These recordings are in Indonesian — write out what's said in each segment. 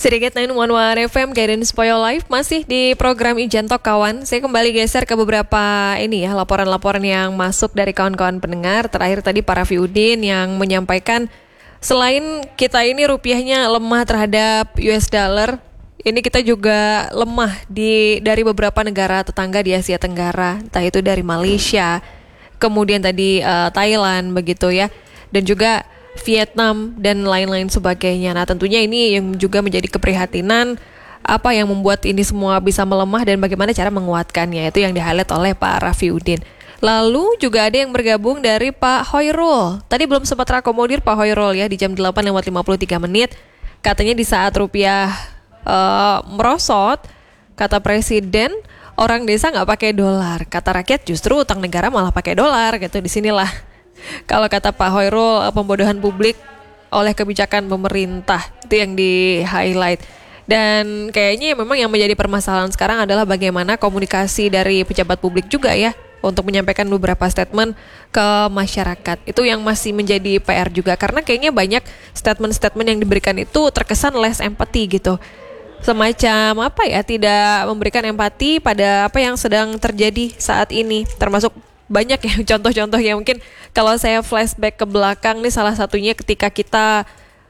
Sedikit 911 FM Guidance for Your Life masih di program Ijan Talk kawan. Saya kembali geser ke beberapa laporan-laporan yang masuk dari kawan-kawan pendengar. Terakhir tadi Pak Raffi Udin yang menyampaikan selain kita ini rupiahnya lemah terhadap US dollar, ini kita juga lemah dari beberapa negara tetangga di Asia Tenggara, entah itu dari Malaysia, kemudian tadi Thailand begitu ya, dan juga Vietnam dan lain-lain sebagainya. Nah, tentunya ini yang juga menjadi keprihatinan, apa yang membuat ini semua bisa melemah dan bagaimana cara menguatkannya, itu yang di-highlight oleh Pak Raffi Udin. Lalu juga ada yang bergabung dari Pak Hoirul. Tadi belum sempat terakomodir Pak Hoirul ya di jam 8:53. Katanya di saat rupiah merosot, kata Presiden, orang desa nggak pakai dolar. Kata rakyat justru utang negara malah pakai dolar gitu. Disinilah kalau kata Pak Hoirul, pembodohan publik oleh kebijakan pemerintah, itu yang di-highlight. Dan kayaknya memang yang menjadi permasalahan sekarang adalah bagaimana komunikasi dari pejabat publik juga ya, untuk menyampaikan beberapa statement ke masyarakat. Itu yang masih menjadi PR juga, karena kayaknya banyak statement-statement yang diberikan itu terkesan less empathy gitu. Semacam tidak memberikan empati pada apa yang sedang terjadi saat ini, termasuk banyak ya contoh-contoh yang mungkin kalau saya flashback ke belakang nih, salah satunya ketika kita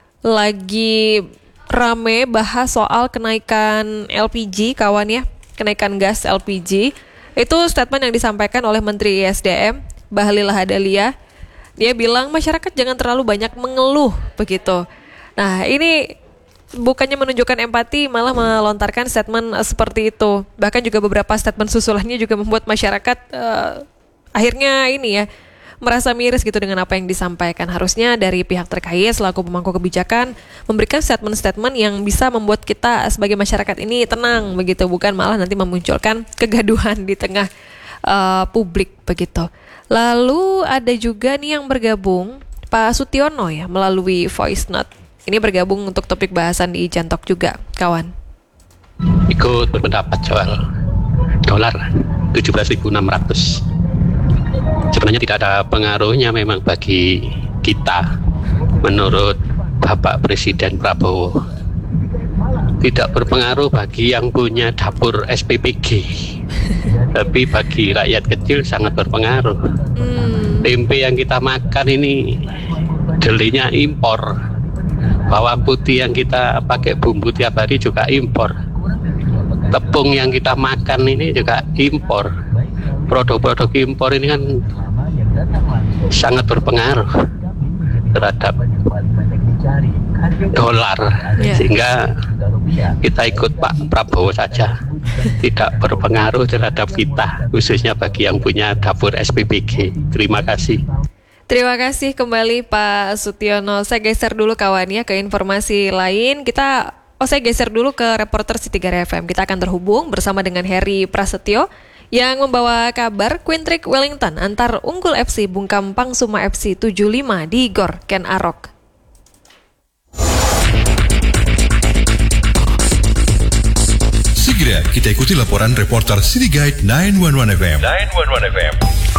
lagi rame bahas soal kenaikan LPG kawan ya, kenaikan gas LPG, itu statement yang disampaikan oleh Menteri SDM Bahlil Lahadalia. Dia bilang masyarakat jangan terlalu banyak mengeluh begitu. Nah, ini bukannya menunjukkan empati, malah melontarkan statement seperti itu. Bahkan juga beberapa statement susulannya juga membuat masyarakat akhirnya merasa miris gitu dengan apa yang disampaikan. Harusnya dari pihak terkait selaku pemangku kebijakan memberikan statement-statement yang bisa membuat kita sebagai masyarakat ini tenang begitu, bukan malah nanti memunculkan kegaduhan di tengah publik begitu. Lalu ada juga nih yang bergabung Pak Sutiono ya melalui voice note. Ini bergabung untuk topik bahasan di Ijan Talk juga kawan. Ikut berpendapat soal dolar 17.600. Sebenarnya tidak ada pengaruhnya memang bagi kita menurut Bapak Presiden Prabowo. Tidak berpengaruh bagi yang punya dapur SPPG, tapi bagi rakyat kecil sangat berpengaruh. Tempe yang kita makan ini delinya impor, bawang putih yang kita pakai bumbu tiap hari juga impor, tepung yang kita makan ini juga impor. Produk-produk impor ini kan sangat berpengaruh terhadap dolar, sehingga kita ikut Pak Prabowo saja, tidak berpengaruh terhadap kita, khususnya bagi yang punya dapur SPPG. Terima kasih. Terima kasih kembali Pak Sutiono. Saya geser dulu kawan ya ke informasi lain. Saya geser dulu ke reporter City3 FM. Kita akan terhubung bersama dengan Heri Prasetyo yang membawa kabar Quintric Wellington antar unggul FC bungkam Pangsuma FC 75 di Gor Ken Arok. Segera kita ikuti laporan reporter City Guide 911 FM. 911 FM.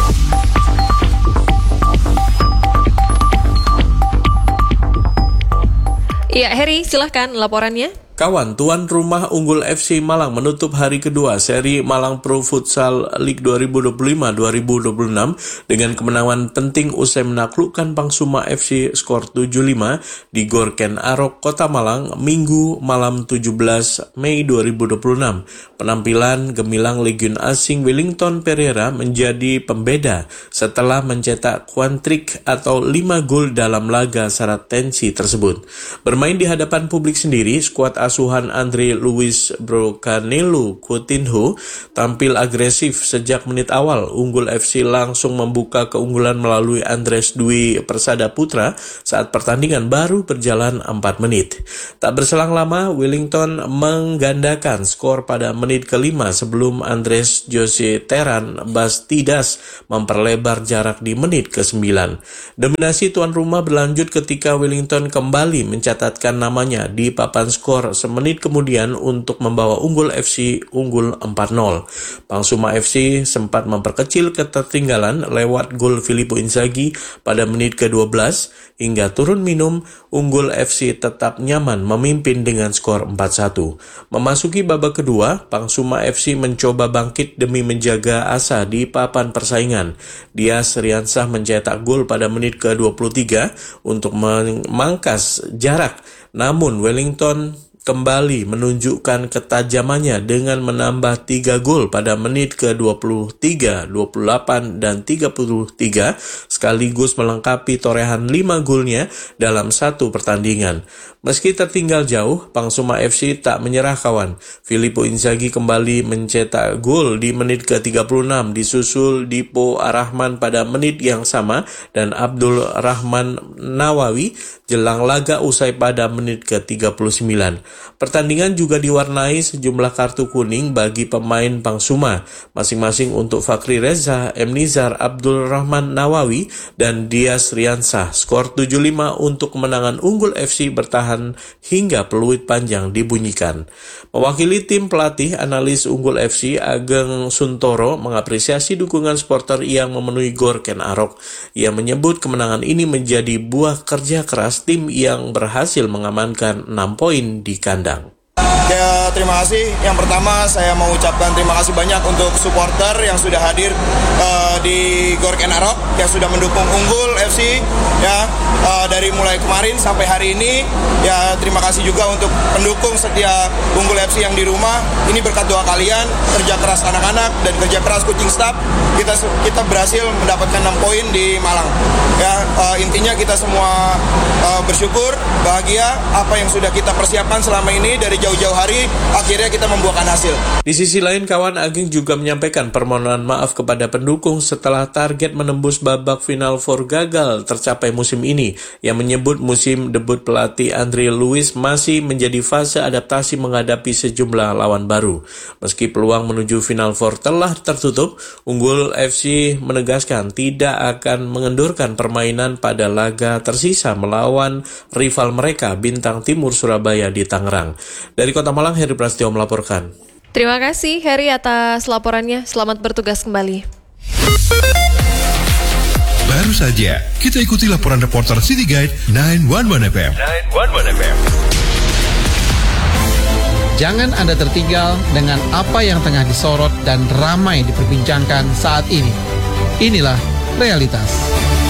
Iya, Heri, silahkan laporannya. Kawan, tuan rumah unggul FC Malang menutup hari kedua seri Malang Pro Futsal League 2025-2026 dengan kemenangan penting usai menaklukkan Pangsuma FC skor 7-5 di Gor Ken Arok, Kota Malang, Minggu malam 17 Mei 2026. Penampilan gemilang Legion asing Wellington Pereira menjadi pembeda setelah mencetak quadrick atau 5 gol dalam laga syarat tensi tersebut. Bermain di hadapan publik sendiri, skuad asuhan Andre Luis Brocanello Coutinho tampil agresif sejak menit awal. Unggul FC langsung membuka keunggulan melalui Andres Dwi Persada Putra saat pertandingan baru berjalan 4 menit. Tak berselang lama, Wellington menggandakan skor pada menit kelima sebelum Andres Jose Teran Bastidas memperlebar jarak di menit ke-9. Dominasi tuan rumah berlanjut ketika Wellington kembali mencatatkan namanya di papan skor semenit kemudian untuk membawa Unggul FC unggul 4-0. Pangsuma FC sempat memperkecil ketertinggalan lewat gol Filippo Inzaghi pada menit ke-12 hingga turun minum. Unggul FC tetap nyaman memimpin dengan skor 4-1. Memasuki babak kedua, Pangsuma FC mencoba bangkit demi menjaga asa di papan persaingan. Dias Riansah mencetak gol pada menit ke-23 untuk memangkas jarak. Namun Wellington kembali menunjukkan ketajamannya dengan menambah 3 gol pada menit ke-23, 28, dan 33 sekaligus melengkapi torehan 5 golnya dalam satu pertandingan. Meski tertinggal jauh, Pangsuma FC tak menyerah kawan. Filippo Inzaghi kembali mencetak gol di menit ke-36, disusul Dipo Arrahman pada menit yang sama dan Abdul Rahman Nawawi jelang laga usai pada menit ke-39. Pertandingan juga diwarnai sejumlah kartu kuning bagi pemain Pangsuma, masing-masing untuk Fakri Reza, M. Nizar, Abdul Rahman Nawawi, dan Dias Riansah. Skor 7-5 untuk kemenangan Unggul FC bertahan hingga peluit panjang dibunyikan. Mewakili tim pelatih, analis Unggul FC Ageng Suntoro mengapresiasi dukungan supporter yang memenuhi Gor Ken Arok. Ia menyebut kemenangan ini menjadi buah kerja keras tim yang berhasil mengamankan 6 poin di kandang. Ya, terima kasih. Yang pertama saya mau ucapkan terima kasih banyak untuk supporter yang sudah hadir di Gor Ken Arok, yang sudah mendukung Unggul FC ya, dari mulai kemarin sampai hari ini. Ya, terima kasih juga untuk pendukung setia Unggul FC yang di rumah. Ini berkat doa kalian, kerja keras anak-anak dan kerja keras coaching staff, kita berhasil mendapatkan 6 poin di Malang. Ya, intinya kita semua bersyukur, bahagia apa yang sudah kita persiapkan selama ini dari jauh-jauh hari, akhirnya kita membuahkan hasil. Di sisi lain, kawan Ageng juga menyampaikan permohonan maaf kepada pendukung setelah target menembus babak final 4 gagal tercapai musim ini. Yang menyebut musim debut pelatih Andre Luiz masih menjadi fase adaptasi menghadapi sejumlah lawan baru. Meski peluang menuju final 4 telah tertutup, Unggul FC menegaskan tidak akan mengendurkan permainan pada laga tersisa melawan rival mereka Bintang Timur Surabaya di Tangerang. Dari Kota Malang, Heri Prasetyo melaporkan. Terima kasih Heri atas laporannya. Selamat bertugas kembali. Baru saja kita ikuti laporan reporter City Guide 911 FM. Jangan Anda tertinggal dengan apa yang tengah disorot dan ramai diperbincangkan saat ini. Inilah realitas.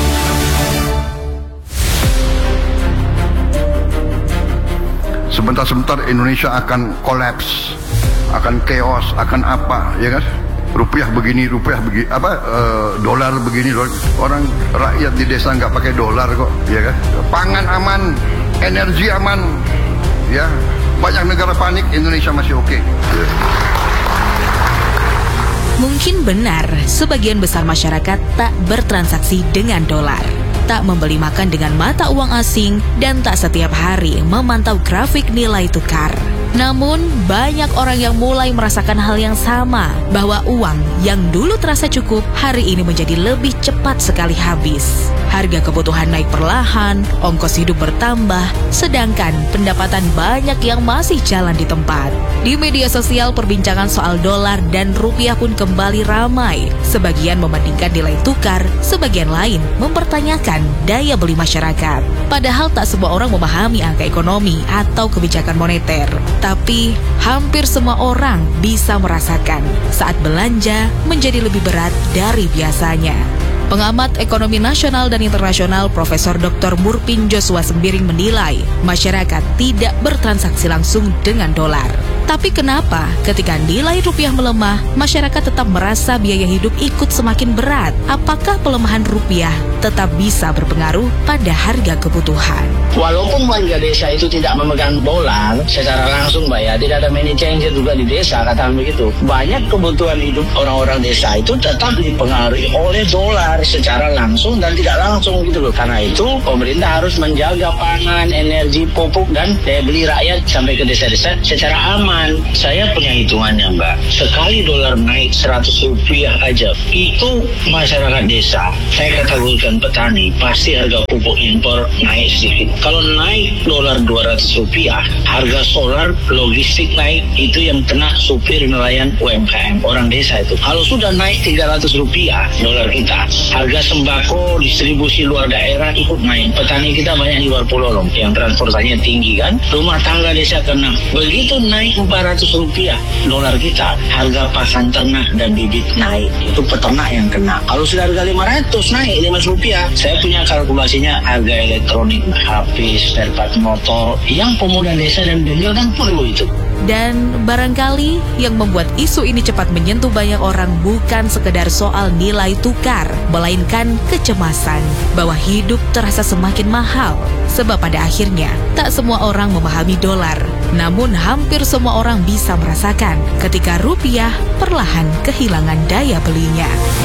Sebentar-sebentar Indonesia akan kolaps, akan chaos, akan apa, ya kan? Rupiah begini, dolar begini, orang rakyat di desa nggak pakai dolar kok, ya kan? Pangan aman, energi aman, ya. Banyak negara panik, Indonesia masih oke. Mungkin benar, sebagian besar masyarakat tak bertransaksi dengan dolar, tak membeli makan dengan mata uang asing, dan tak setiap hari memantau grafik nilai tukar. Namun, banyak orang yang mulai merasakan hal yang sama, bahwa uang yang dulu terasa cukup, hari ini menjadi lebih cepat sekali habis. Harga kebutuhan naik perlahan, ongkos hidup bertambah, sedangkan pendapatan banyak yang masih jalan di tempat. Di media sosial, perbincangan soal dolar dan rupiah pun kembali ramai. Sebagian membandingkan nilai tukar, sebagian lain mempertanyakan daya beli masyarakat. Padahal tak semua orang memahami angka ekonomi atau kebijakan moneter. Tapi hampir semua orang bisa merasakan saat belanja menjadi lebih berat dari biasanya. Pengamat ekonomi nasional dan internasional Profesor Dr. Murpin Joshua Sembiring menilai masyarakat tidak bertransaksi langsung dengan dolar. Tapi kenapa ketika nilai rupiah melemah, masyarakat tetap merasa biaya hidup ikut semakin berat? Apakah pelemahan rupiah tetap bisa berpengaruh pada harga kebutuhan? Walaupun warga desa itu tidak memegang dolar secara langsung, Mbak, ya, tidak ada money changer juga di desa, katakan begitu. Banyak kebutuhan hidup orang-orang desa itu tetap dipengaruhi oleh dolar secara langsung dan tidak langsung gitu loh. Karena itu pemerintah harus menjaga pangan, energi, pupuk dan daya beli rakyat sampai ke desa-desa secara aman. aman. Saya punya hitungannya, Mbak. Sekali dolar naik 100 rupiah aja, itu masyarakat desa, saya kategorikan petani, pasti harga pupuk impor naik sedikit. Kalau naik dolar 200 rupiah, harga solar, logistik naik, itu yang kena supir, nelayan, UMKM, orang desa itu. Kalau sudah naik 300 rupiah dolar kita, harga sembako, distribusi luar daerah ikut naik. Petani kita banyak di luar pulau loh, yang transportasinya tinggi kan. Rumah tangga desa kena. Begitu naik 400 rupiah dolar kita, harga pakan ternak dan bibit naik. Itu peternak yang kena. Kalau sudah harga 500 naik 5 rupiah, saya punya kalkulasinya harga elektronik, HP, spare part motor, yang pemuda desa dan bengkel kan perlu itu. Dan barangkali yang membuat isu ini cepat menyentuh banyak orang bukan sekedar soal nilai tukar, melainkan kecemasan bahwa hidup terasa semakin mahal. Sebab pada akhirnya, tak semua orang memahami dolar. Namun hampir semua orang bisa merasakan ketika rupiah perlahan kehilangan daya belinya.